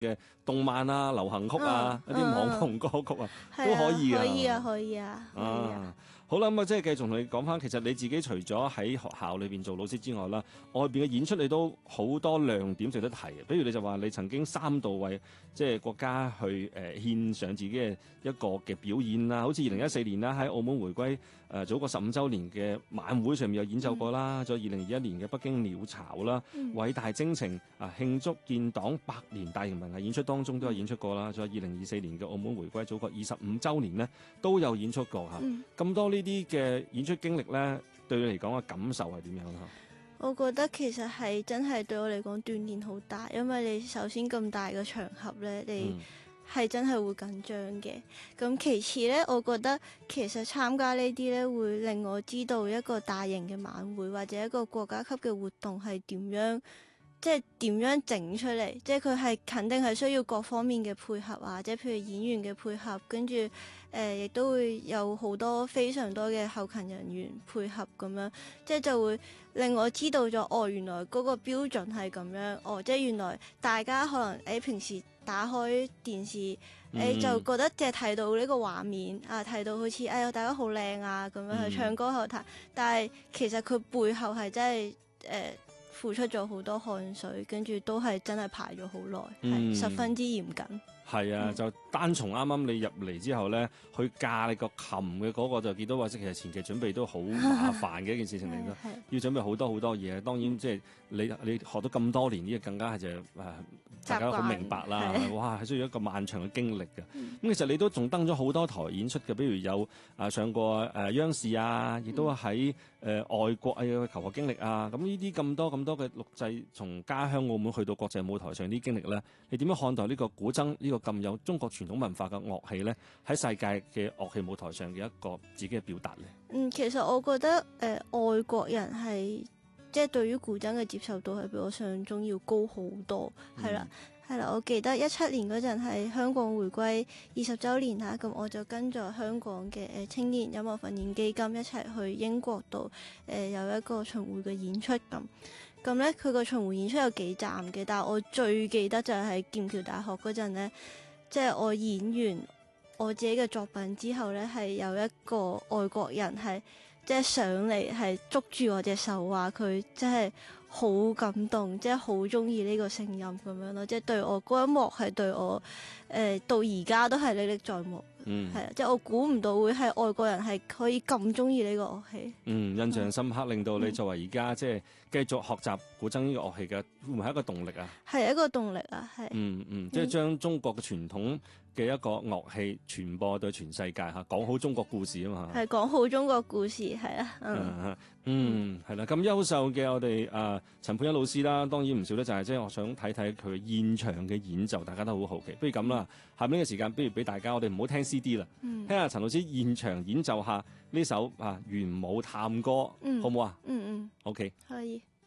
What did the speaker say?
嘅動漫啊、流行曲啊、一啲網紅歌曲啊，都可以啊。 可以啊。 好啦，咁啊，即係繼續同你講翻，其實你自己除咗喺學校裏邊做老師之外啦，外邊嘅演出你都好多亮點值得提嘅。比如你就話你曾經3度為即係國家去獻上自己嘅一個嘅表演啦，好似2014年啦喺澳門回歸祖國15週年嘅晚會上面有演奏過啦，仲有2021年嘅北京鳥巢啦、偉大征程慶祝建黨100年大型文藝演出當中都有演出過啦，仲有2024年嘅澳門回歸祖國25週年呢都有演出過嚇。咁多呢啲嘅演出經歷咧，對你嚟講嘅感受係點樣啊？ 我覺得其實係真係對我嚟講鍛鍊好大，因為你首先咁大嘅場合咧，你係真係會緊張嘅。咁其次咧，我覺得其實參加呢啲咧會令我知道一個大型嘅晚會或者一個國家級嘅活動係點樣。即係點樣整出嚟？即係佢係肯定係需要各方面嘅配合啊！即係譬如演員嘅配合，跟住亦都會有好多非常多嘅後勤人員配合咁樣，即係就會令我知道咗哦，原來嗰個標準係咁樣哦！即係原來大家可能平時打開電視就覺得淨係睇到呢個畫面啊，睇到好似大家好靚啊咁樣去唱歌後台，但係其實佢背後係真係付出咗好多汗水，跟住都係真係排咗好耐，係十分之嚴謹。 係啊，就單從啱啱你入嚟之後咧，去架你個琴嘅嗰個就見到話，其實前期準備都好麻煩嘅一件事情嚟咯，要準備好多嘢。當然即係你學咗咁多年，呢個更加係就大家好明白啦。哇，係需要一個漫長嘅經歷嘅。咁其實你都仲登咗好多台演出嘅，比如有上過央視啊，亦都喺外國嘅求學經歷啊。咁呢啲咁多嘅錄製，從家鄉澳門去到國際舞台上啲經歷咧，你點樣看待呢個古箏呢個咁有中國傳統文化嘅樂器咧，喺世界嘅樂器舞台上嘅一個自己嘅表達咧？ 其實我覺得外國人係即係對於古箏嘅接受度係比我想象中要高好多，係啦。我記得17年嗰陣係香港回歸20週年啦，咁我就跟咗香港嘅青年音樂訓練基金一齊去英國度有一個巡迴嘅演出咁咧，佢個巡迴演出有幾站嘅，但係我最記得就係喺劍橋大學嗰陣咧，即係我演完我自己嘅作品之後咧，係有一個外國人係即係上嚟係捉住我隻手，話佢即係好感動，即係好中意呢個聲音咁樣咯，即係對我嗰一幕係對我到而家都係歷歷在目。係啊，即係我估唔到會係外國人係可以咁中意呢個樂器。 印象深刻，令到你作為而家即係繼續學習古箏呢個樂器嘅，會唔會係一個動力啊？係一個動力啊，係。 即係將中國嘅傳統嘅一個樂器傳播到全世界嚇，講好中國故事啊嘛。 係講好中國故事，係啊。 係啦，咁優秀嘅我哋陳佩欣老師啦，當然唔少咧，就係即係我想睇睇佢現場嘅演奏，大家都好好奇。不如咁啦，下面嘅時間，不如俾大家我哋唔好聽 CD 啦，聽下陳老師現場演奏下呢首玄武探歌，好唔好啊？OK。 可以。